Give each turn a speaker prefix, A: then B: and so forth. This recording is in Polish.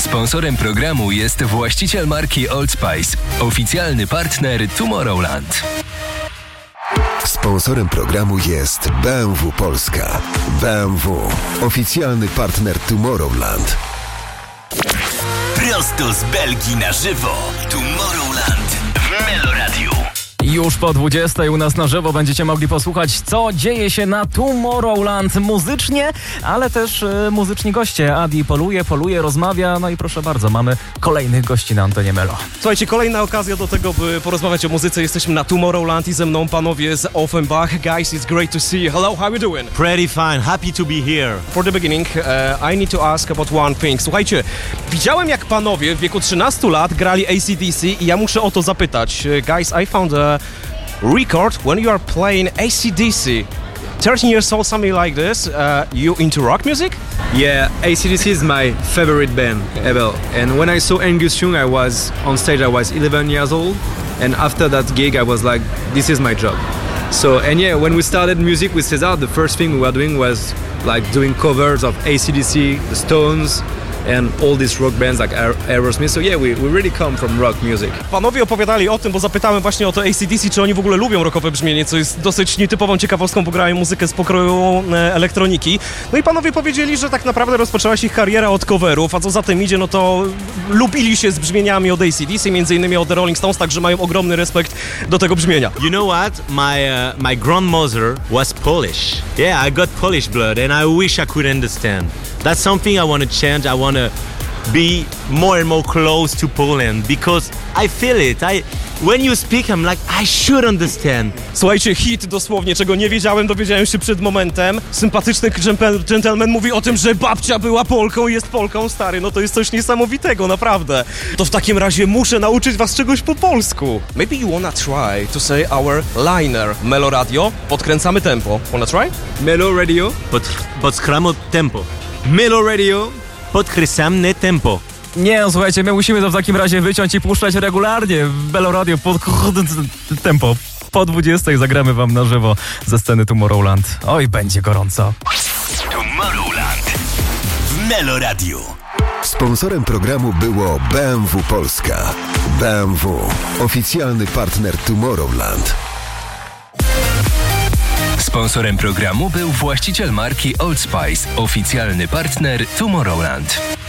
A: Sponsorem programu jest właściciel marki Old Spice, oficjalny partner Tomorrowland.
B: Sponsorem programu jest BMW Polska. BMW, oficjalny partner Tomorrowland.
A: Prosto z Belgii na żywo. Tomorrowland w Meloradiu.
C: Już po 20 u nas na żywo będziecie mogli posłuchać, co dzieje się na Tomorrowland muzycznie, ale też muzyczni goście. Adi poluje, rozmawia, no i proszę bardzo, mamy kolejnych gości na antenie Melo.
D: Słuchajcie, kolejna okazja do tego, by porozmawiać o muzyce. Jesteśmy na Tomorrowland i ze mną panowie z Offenbach. Guys, it's great to see you. Hello, how are you doing?
E: Pretty fine, happy to be here.
D: For the beginning, I need to ask about one thing. Słuchajcie, widziałem jak panowie w wieku 13 lat grali AC/DC i ja muszę o to zapytać. Guys, I found a record when you are playing AC/DC. 13 years old, something like this. You into rock music?
F: Yeah, AC/DC is my favorite band ever. And when I saw Angus Young, I was on stage, I was 11 years old. And after that gig, I was like, this is my job. So, and yeah, when we started music with Cesar, the first thing we were doing was like doing covers of AC/DC, the Stones, and all these rock bands like Aerosmith. So yeah, we really come from rock music.
D: Panowie opowiadali o tym, bo zapytałem właśnie o to AC/DC, czy oni w ogóle lubią rockowe brzmienie, co jest dosyć nietypową ciekawostką, bo grają muzykę z pokroju elektroniki. No i panowie powiedzieli, że tak naprawdę rozpoczęła się ich kariera od coverów, a co za tym idzie, no to lubili się z brzmieniami od AC/DC, między innymi od The Rolling Stones, także mają ogromny respekt do tego brzmienia.
E: You know what? My grandmother was Polish. Yeah, I got Polish blood and I wish I could understand. That's something I want to change. I want to be more and more close to Poland because I feel it. When you speak, I'm like, I should understand.
D: Słuchajcie, hit dosłownie, czego nie wiedziałem, dowiedziałem się przed momentem. Sympatyczny gentleman mówi o tym, że babcia była Polką i jest Polką, stary. No to jest coś niesamowitego, naprawdę. To w takim razie muszę nauczyć was czegoś po polsku. Maybe you wanna try to say our liner. Melo Radio, podkręcamy tempo. Wanna try?
F: Melo Radio.
E: Podkręcamy tempo.
F: Melo Radio.
E: Podkręcamy tempo.
C: Nie, no słuchajcie, my musimy to w takim razie wyciąć i puszczać regularnie w Melo Radio pod tempo. Po 20 zagramy wam na żywo ze sceny Tomorrowland. Oj, będzie gorąco.
A: Tomorrowland w Meloradiu.
B: Sponsorem programu było BMW Polska. BMW, oficjalny partner Tomorrowland.
A: Sponsorem programu był właściciel marki Old Spice, oficjalny partner Tomorrowland.